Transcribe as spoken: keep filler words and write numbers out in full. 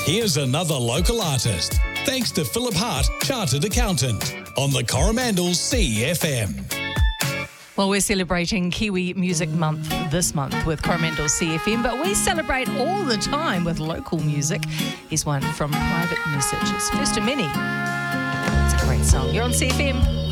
Here's another local artist, thanks to Philip Hart, Chartered Accountant, on the Coromandel C F M. Well, we're celebrating Kiwi Music Month this month with Coromandel C F M, but we celebrate all the time with local music. Here's one from Private Message. It's First of Many. It's a great song. You're on C F M.